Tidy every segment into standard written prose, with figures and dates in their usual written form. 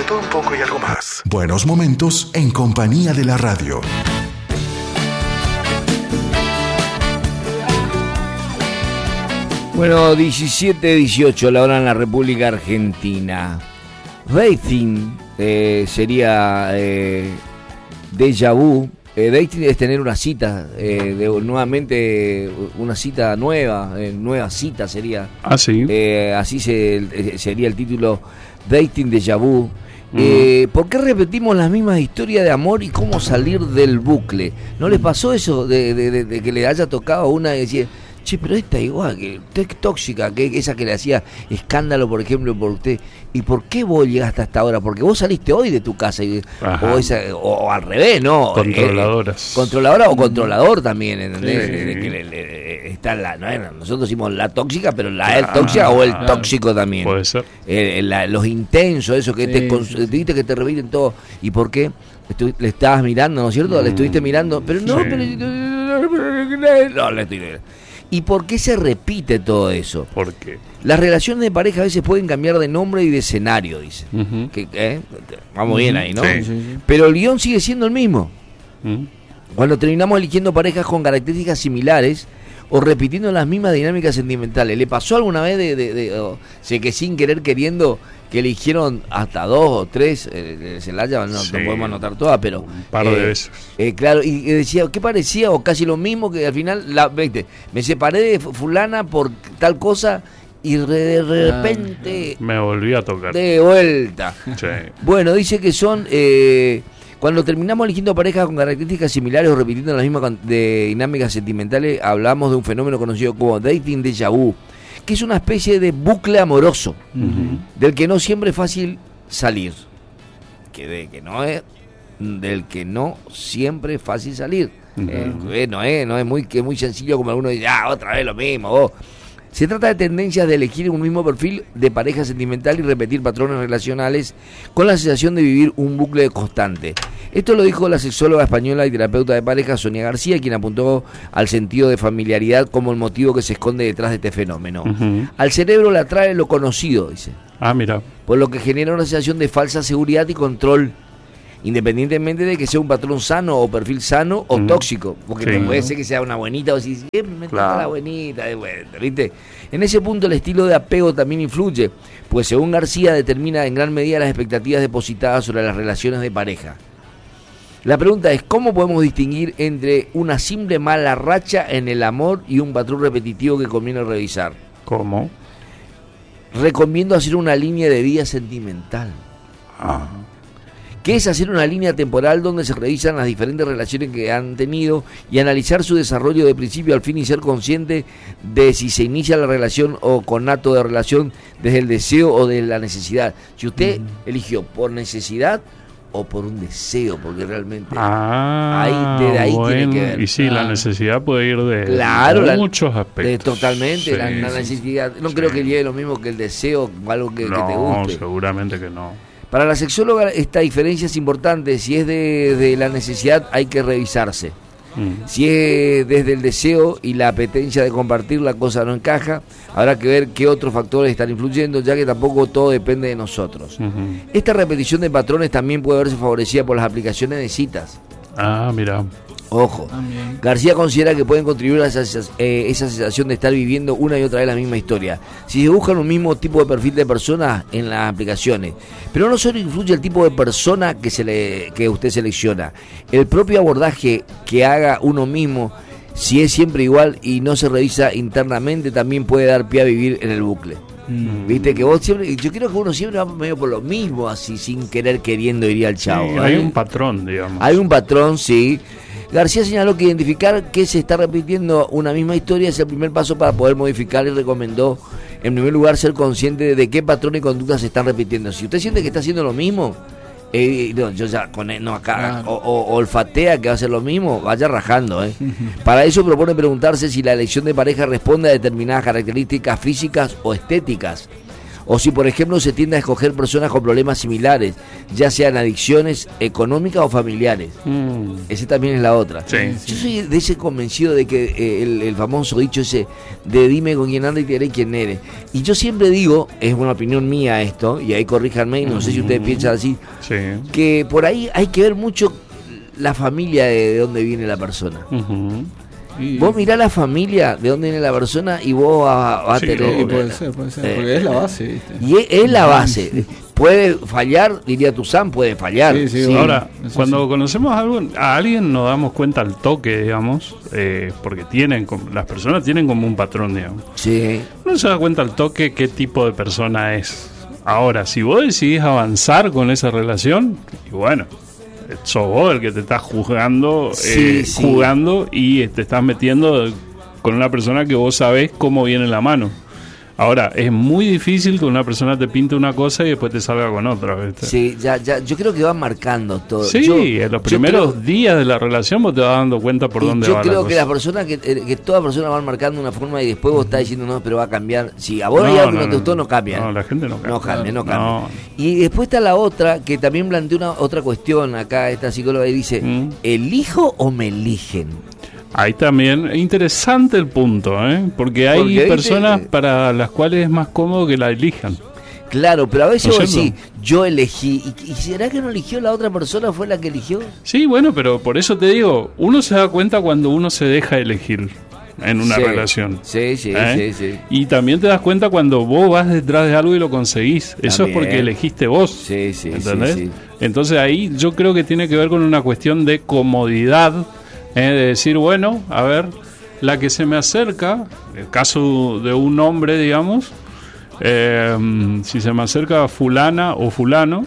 todo un poco y algo más. Buenos momentos en compañía de la radio. Bueno, 17:18 la hora en la República Argentina. Dating sería déjà vu. Dating es tener una cita, nuevamente una cita nueva, nueva cita sería. Ah, sí. Así sería el título, Dating déjà vu. ¿Por qué repetimos las mismas historias de amor y cómo salir del bucle? ¿No les pasó eso de que le haya tocado una y decir, che, pero esta igual, que usted es tóxica, que esa que le hacía escándalo, por ejemplo, por usted? ¿Y por qué vos llegaste hasta ahora? Porque vos saliste hoy de tu casa, o al revés, ¿no? Controladoras. Controladora o controlador también, ¿entendés? Sí. Está nosotros decimos la tóxica, pero la el tóxica o el tóxico también. Puede ser. Los intensos, eso que viste que te repiten todo. ¿Y por qué? Le estabas mirando, ¿no es cierto? Le estuviste mirando, pero no, no, le estoy mirando. ¿Y por qué se repite todo eso? ¿Por qué? Las relaciones de pareja a veces pueden cambiar de nombre y de escenario, dice. Vamos bien ahí, ¿no? Sí. Pero el guión sigue siendo el mismo. Cuando terminamos eligiendo parejas con características similares o repitiendo las mismas dinámicas sentimentales. ¿Le pasó alguna vez sé que sin querer queriendo que eligieron hasta 2 o 3? Celaya, no podemos anotar todas, pero un par de veces. Claro, y decía, ¿qué parecía? O casi lo mismo, que al final, me separé de fulana por tal cosa y de repente me volví a tocar. De vuelta. Sí. Bueno, dice que son... cuando terminamos eligiendo parejas con características similares o repitiendo las mismas dinámicas sentimentales, hablamos de un fenómeno conocido como dating déjà vu, que es una especie de bucle amoroso, del que no siempre es fácil salir. Del que no siempre es fácil salir. No es muy sencillo como alguno dice, otra vez lo mismo, vos. Se trata de tendencias de elegir un mismo perfil de pareja sentimental y repetir patrones relacionales con la sensación de vivir un bucle constante. Esto lo dijo la sexóloga española y terapeuta de pareja Sonia García, quien apuntó al sentido de familiaridad como el motivo que se esconde detrás de este fenómeno. Al cerebro le atrae lo conocido, dice. Mira. Por lo que genera una sensación de falsa seguridad y control, independientemente de que sea un patrón sano o perfil sano o tóxico, porque puede ser que sea una buenita o si me toca la buenita de vuelta, ¿viste? En ese punto el estilo de apego también influye, pues según García determina en gran medida las expectativas depositadas sobre las relaciones de pareja. La pregunta es, ¿cómo podemos distinguir entre una simple mala racha en el amor y un patrón repetitivo que conviene revisar? ¿Cómo? Recomiendo hacer una línea de vida sentimental. Que es hacer una línea temporal donde se revisan las diferentes relaciones que han tenido y analizar su desarrollo de principio al fin y ser consciente de si se inicia la relación o conato de relación desde el deseo o de la necesidad. Si usted eligió por necesidad o por un deseo, porque realmente desde ahí tiene que ver. Y sí, la necesidad puede ir de muchos aspectos. Totalmente, la necesidad. No creo que llegue lo mismo que el deseo o algo que te guste. No, seguramente que no. Para la sexóloga esta diferencia es importante. Si es de la necesidad hay que revisarse. Si es desde el deseo y la apetencia de compartir, la cosa no encaja. Habrá que ver qué otros factores están influyendo, ya que tampoco todo depende de nosotros. Esta repetición de patrones también puede verse favorecida por las aplicaciones de citas. Mira. Ojo, también. García considera que pueden contribuir a esa sensación de estar viviendo una y otra vez la misma historia. Si se buscan un mismo tipo de perfil de persona en las aplicaciones, pero no solo influye el tipo de persona que usted selecciona, el propio abordaje que haga uno mismo, si es siempre igual y no se revisa internamente, también puede dar pie a vivir en el bucle. Viste que vos siempre, yo creo que uno siempre va medio por lo mismo, así sin querer queriendo, iría al chavo. Sí, hay un patrón, digamos. Hay un patrón, sí. García señaló que identificar que se está repitiendo una misma historia es el primer paso para poder modificar y recomendó, en primer lugar, ser consciente de qué patrón y conductas se están repitiendo. Si usted siente que está haciendo lo mismo, olfatea que va a hacer lo mismo, vaya rajando. Para eso propone preguntarse si la elección de pareja responde a determinadas características físicas o estéticas, O si, por ejemplo, se tiende a escoger personas con problemas similares, ya sean adicciones económicas o familiares. Ese también es la otra. Sí. Yo soy de ese convencido de que el famoso dicho ese de dime con quién anda y te diré quién eres. Y yo siempre digo, es una opinión mía esto, y ahí corríjanme, y no sé si ustedes piensan así, que por ahí hay que ver mucho la familia de dónde viene la persona. Vos mirá la familia de dónde viene la persona y vos vas a tener... puede ser, porque es la base, ¿viste? Y es la base. Puede fallar, diría Tuzán, puede fallar. Sí. Ahora, cuando conocemos a alguien nos damos cuenta al toque, digamos, porque las personas tienen como un patrón, digamos. Sí. Uno se da cuenta al toque qué tipo de persona es. Ahora, si vos decidís avanzar con esa relación, y bueno, sos vos el que te estás jugando y te estás metiendo con una persona que vos sabés cómo viene la mano. Ahora, es muy difícil que una persona te pinte una cosa y después te salga con otra, ¿viste? Sí, ya, yo creo que va marcando todo. Sí, en los primeros días de la relación vos te vas dando cuenta por dónde va la cosa. Yo creo que las personas, que todas personas van marcando una forma y después vos estás diciendo, no, pero va a cambiar. Si a vos hay algo que no te gustó, no cambia. No, la gente no cambia. No cambia. Y después está la otra, que también plantea otra cuestión acá, esta psicóloga, y dice, ¿elijo o me eligen? Ahí también, es interesante el punto, porque hay personas para las cuales es más cómodo que la elijan. Claro, pero a veces vos decís, yo elegí, ¿y será que no eligió la otra persona, fue la que eligió? Sí, bueno, pero por eso te digo, uno se da cuenta cuando uno se deja elegir en una relación. Sí. Y también te das cuenta cuando vos vas detrás de algo y lo conseguís. También. Eso es porque elegiste vos. Sí. ¿Entendés? Sí. Entonces ahí yo creo que tiene que ver con una cuestión de comodidad. De decir, bueno, a ver, la que se me acerca, el caso de un hombre, digamos, si se me acerca fulana o fulano,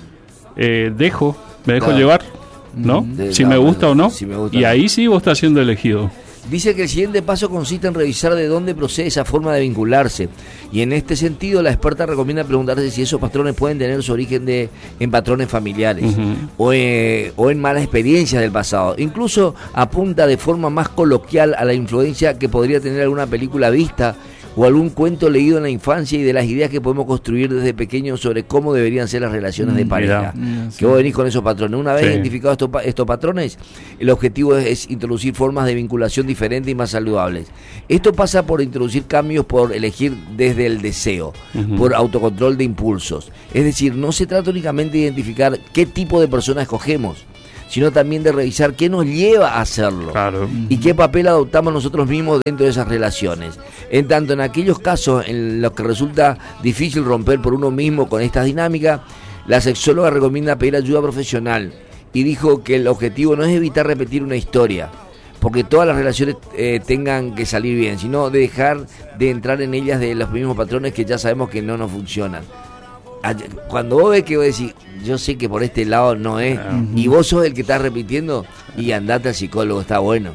me dejo llevar, ¿no? Si me gusta o no, y ahí sí vos estás siendo elegido. Dice que el siguiente paso consiste en revisar de dónde procede esa forma de vincularse. Y en este sentido, la experta recomienda preguntarse si esos patrones pueden tener su origen en patrones familiares o en malas experiencias del pasado. Incluso apunta de forma más coloquial a la influencia que podría tener alguna película vista o algún cuento leído en la infancia y de las ideas que podemos construir desde pequeños sobre cómo deberían ser las relaciones de pareja. Que vos venís con esos patrones. Una vez identificados estos patrones, el objetivo es introducir formas de vinculación diferentes y más saludables. Esto pasa por introducir cambios, por elegir desde el deseo, por autocontrol de impulsos. Es decir, no se trata únicamente de identificar qué tipo de persona escogemos, sino también de revisar qué nos lleva a hacerlo y qué papel adoptamos nosotros mismos dentro de esas relaciones. En tanto, en aquellos casos en los que resulta difícil romper por uno mismo con esta dinámica, la sexóloga recomienda pedir ayuda profesional y dijo que el objetivo no es evitar repetir una historia, porque todas las relaciones tengan que salir bien, sino de dejar de entrar en ellas de los mismos patrones que ya sabemos que no nos funcionan. Cuando vos ves que vos decís, yo sé que por este lado no es, y vos sos el que estás repitiendo, y andate al psicólogo, está bueno.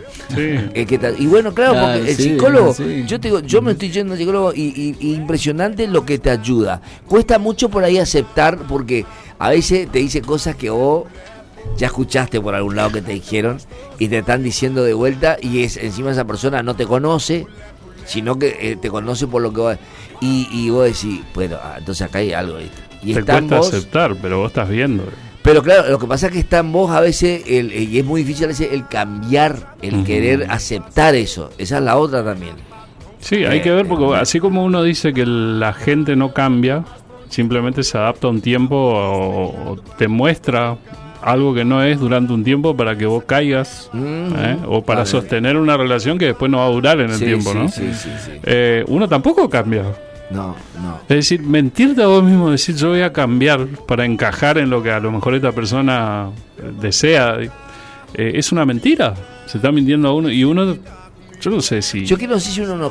Y bueno, claro, porque el psicólogo, yo te digo, yo me estoy yendo al psicólogo y impresionante lo que te ayuda. Cuesta mucho por ahí aceptar, porque a veces te dice cosas que vos ya escuchaste por algún lado que te dijeron y te están diciendo de vuelta, y encima esa persona no te conoce, sino que te conoce por lo que vos... Y vos decís, bueno, entonces acá hay algo, ¿viste? Y te cuesta aceptar, pero vos estás viendo. Pero claro, lo que pasa es que está en vos a veces, y es muy difícil a veces el cambiar, el querer aceptar eso. Esa es la otra también. Sí, hay que ver, porque así como uno dice que la gente no cambia, simplemente se adapta a un tiempo o te muestra algo que no es durante un tiempo para que vos caigas, o para sostener una relación que después no va a durar en el tiempo, ¿no? Sí. Uno tampoco cambia. No. Es decir, mentirte a vos mismo, decir yo voy a cambiar para encajar en lo que a lo mejor esta persona desea, es una mentira. Se está mintiendo a uno y uno... Yo no sé si... Yo que no sé si uno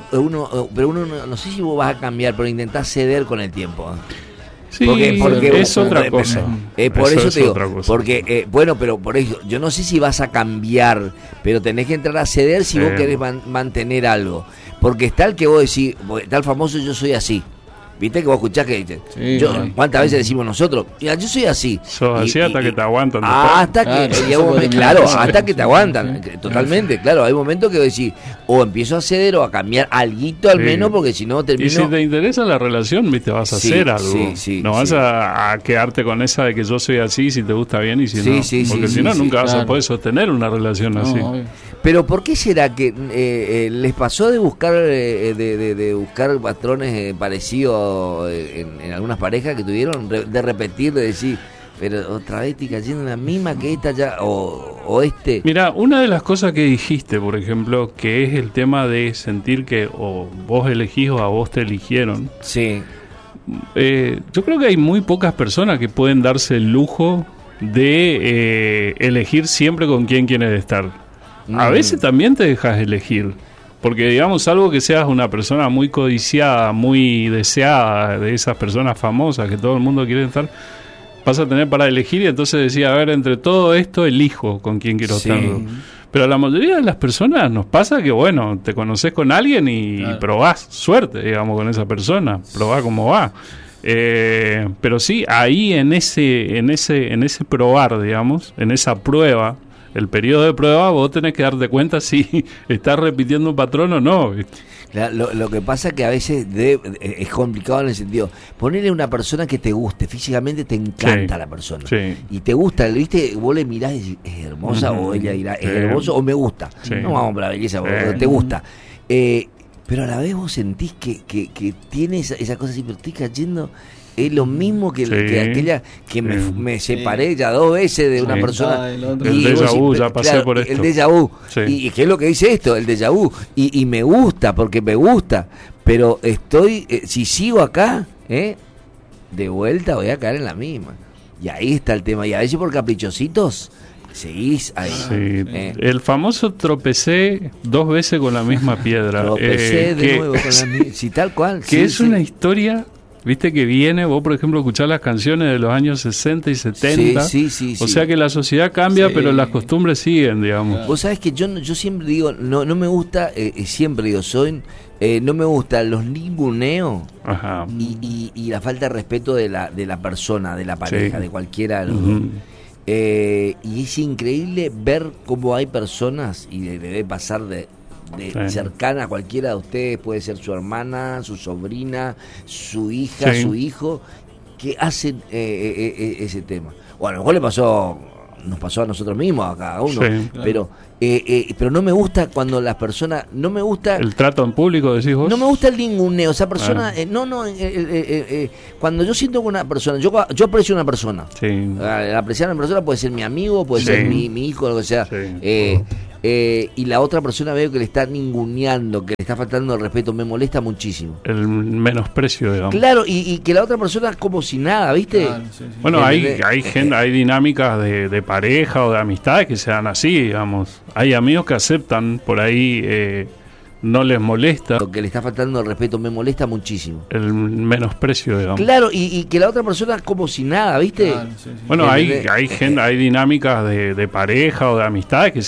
no sé si vos vas a cambiar, pero intentás ceder con el tiempo. Sí, porque es otra cosa. Por eso te digo, porque, pero por eso, yo no sé si vas a cambiar, pero tenés que entrar a ceder si vos querés mantener algo. Porque está el que vos decís, está el famoso yo soy así. Viste que vos escuchás que Sí, ¿cuántas veces decimos nosotros? Mira, yo soy así. Sos así hasta que te aguantan. Hasta que, Claro, hasta que te aguantan. Totalmente, claro. Hay momentos que decís, o empiezo a ceder o a cambiar alguito al menos, porque si no termino. Y si te interesa la relación, viste, vas a hacer algo. No vas a quedarte con esa de que yo soy así, si te gusta bien y si no. Porque si no, nunca vas a poder sostener una relación así. Pero ¿por qué será que les pasó de buscar de buscar patrones parecidos en algunas parejas que tuvieron, de repetir, de decir, pero otra vez estoy cayendo en la misma que esta ya, o este? Mira, una de las cosas que dijiste, por ejemplo, que es el tema de sentir que o vos elegís o a vos te eligieron. Sí. Yo creo que hay muy pocas personas que pueden darse el lujo de elegir siempre con quién quieres estar. A veces también te dejas elegir, porque digamos, salvo que seas una persona muy codiciada, muy deseada, de esas personas famosas que todo el mundo quiere estar, vas a tener para elegir y entonces decís, a ver, entre todo esto elijo con quién quiero estar. Pero a la mayoría de las personas nos pasa que, bueno, te conoces con alguien y probás suerte, digamos, con esa persona, probás cómo va. Pero sí, ahí en ese probar, digamos, en esa prueba, el periodo de prueba, vos tenés que darte cuenta si estás repitiendo un patrón o no. Lo que pasa es que a veces es complicado en el sentido, ponerle a una persona que te guste, físicamente te encanta la persona, y te gusta, ¿viste? Vos le mirás y decís, es hermosa, o ella dirá, es hermoso, o me gusta. No vamos por la belleza, te gusta. Pero a la vez vos sentís que tiene esa cosa así, pero estoy cayendo. Es lo mismo que aquella que me separé ya 2 veces de una persona. El déjà vu, ya pasé por esto. El déjà vu. Y ¿qué es lo que dice esto? El déjà vu. Y me gusta, porque me gusta. Pero si sigo acá, de vuelta voy a caer en la misma. Y ahí está el tema. Y a veces por caprichositos seguís ahí. El famoso tropecé 2 veces con la misma piedra. Tropecé de nuevo con la misma. Sí, tal cual. Que es una historia. Viste que viene, vos por ejemplo escuchás las canciones de los años 60 y 70, o sea que la sociedad cambia, pero las costumbres siguen, digamos. Vos sabés que yo siempre digo, no me gusta, siempre digo, no me gusta los ninguneos y la falta de respeto de la persona, de la pareja, de cualquiera de los dos. Y es increíble ver cómo hay personas, y debe pasar de cercana a cualquiera de ustedes, puede ser su hermana, su sobrina, su hija, su hijo, que hacen ese tema. Bueno, a lo mejor nos pasó a nosotros mismos, a cada uno, pero no me gusta cuando las personas, no me gusta el trato en público, decís vos. No me gusta el ninguneo, esa persona, cuando yo siento que una persona, yo aprecio a una persona, apreciar a una persona puede ser mi amigo, puede ser mi hijo, lo que sea, y la otra persona veo que le está ninguneando, que le está faltando el respeto, me molesta muchísimo. El menosprecio, digamos. Claro, y que la otra persona como si nada, ¿viste? Bueno, hay dinámicas de pareja o de amistades que se dan así, digamos. Hay amigos que aceptan por ahí, no les molesta. Lo que le está faltando el respeto me molesta muchísimo. El menosprecio, digamos. Claro, y que la otra persona como si nada, ¿viste? Bueno, hay dinámicas de pareja o de amistades que